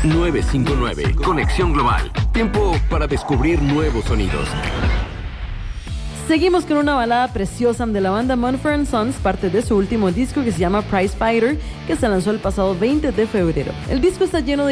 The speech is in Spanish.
959. Conexión Global. Tiempo para descubrir nuevos sonidos. Seguimos con una balada preciosa de la banda Mumford & Sons, parte de su último disco que se llama Prize Fighter, que se lanzó el pasado 20 de febrero. El disco está lleno de